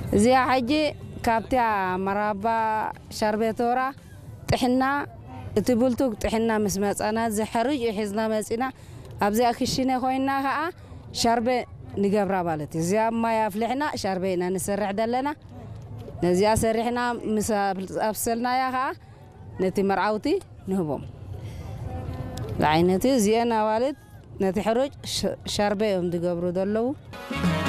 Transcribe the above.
زي حاجة كابتيا مرابا شربتورا تحنا تبولتوك تحنا مسمات أنا زي حرج حزنا مسينا أبزي أخشينا خوينا ها شربة نجبر بالتي زي ما يفلحنا شربينا نسرع دلنا نزي أسرحنا أفصلنا يا ها نتي مرعوتي نهبهم لعينتي زي أنا والد نتي حرج شربة يوم تجبروا دلوا